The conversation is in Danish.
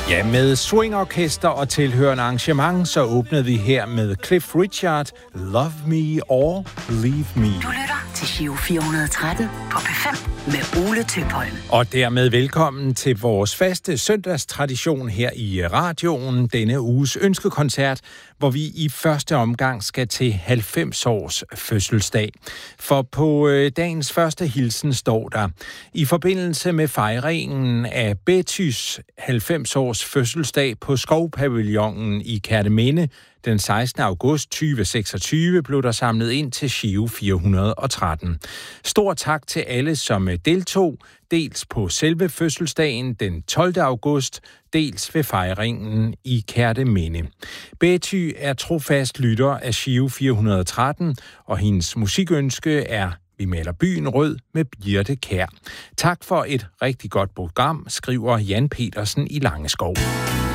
Ja, med swingorkester og tilhørende arrangement, så åbnede vi her med Cliff Richard, Love Me or Leave Me. Du lytter til Giro 413 på P5 med Ole Tøpholm. Og dermed velkommen til vores faste søndagstradition her i radioen, denne uges ønskekoncert, hvor vi i første omgang skal til 90 års fødselsdag. For på dagens første hilsen står der: i forbindelse med fejringen af Bettys 90 års fødselsdag på Skovpavillonen i Kerteminde den 16. august 2026 blev der samlet ind til Giro 413. Stor tak til alle, som deltog, dels på selve fødselsdagen den 12. august, dels ved fejringen i Kerteminde. Betty er trofast lytter af Giro 413, og hendes musikønske er Vi maler byen rød med Birte Kjær. Tak for et rigtig godt program, skriver Jan Petersen i Langeskov.